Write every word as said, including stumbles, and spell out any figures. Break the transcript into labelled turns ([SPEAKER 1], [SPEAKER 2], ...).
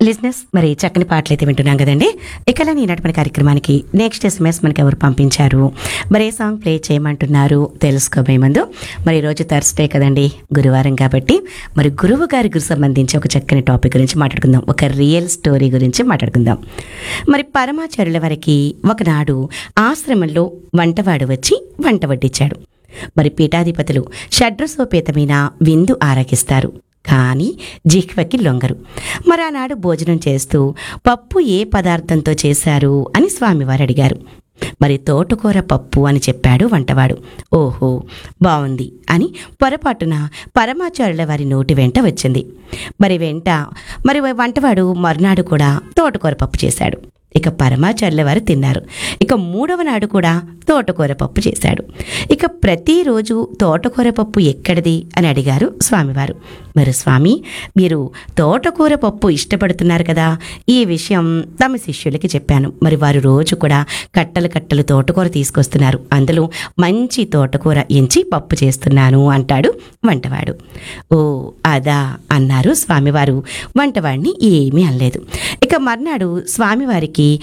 [SPEAKER 1] లిజినెస్ మరి చక్కని పాటలు అయితే వింటున్నాం కదండి. ఇక ఈనాటి మన కార్యక్రమానికి నెక్స్ట్ ఎస్ఎంఎస్ మనకి ఎవరు పంపించారు, మరి ఏ సాంగ్ ప్లే చేయమంటున్నారు తెలుసుకోబోయే ముందు, మరి ఈరోజు థర్స్డే కదండి, గురువారం కాబట్టి మరి గురువు గారికి సంబంధించి ఒక చక్కని టాపిక్ గురించి మాట్లాడుకుందాం. ఒక రియల్ స్టోరీ గురించి మాట్లాడుకుందాం. మరి పరమాచార్యుల వారికి ఒకనాడు ఆశ్రమంలో వంటవాడు వచ్చి వంట వడ్డించాడు. మరి పీఠాధిపతులు షడ్రసోపేతమైన విందు ఆరగిస్తారు, కానీ జిహ్వకి లొంగరు. మరి ఆనాడు భోజనం చేస్తూ పప్పు ఏ పదార్థంతో చేశారు అని స్వామివారు అడిగారు. మరి తోటకూర పప్పు అని చెప్పాడు వంటవాడు. ఓహో, బాగుంది అని పొరపాటున పరమాచార్యుల వారి నోటి వెంట వచ్చింది. మరి వెంట మరి వంటవాడు మర్నాడు కూడా తోటకూర పప్పు చేశాడు. ఇక పరమాచార్యుల వారు తిన్నారు. ఇక మూడవ నాడు కూడా తోటకూర పప్పు చేశాడు. ఇక ప్రతిరోజు తోటకూర పప్పు ఎక్కడిది అని అడిగారు స్వామివారు. మరి స్వామి, మీరు తోటకూర పప్పు ఇష్టపడుతున్నారు కదా, ఈ విషయం తమ శిష్యులకి చెప్పాను. మరి వారు రోజు కూడా కట్టలు కట్టలు తోటకూర తీసుకొస్తున్నారు, అందులో మంచి తోటకూర ఎంచి పప్పు చేస్తున్నాను అంటాడు వంటవాడు. ఓ అదా అన్నారు స్వామివారు. వంటవాడిని ఏమీ అనలేదు. ఇక మర్నాడు స్వామివారికి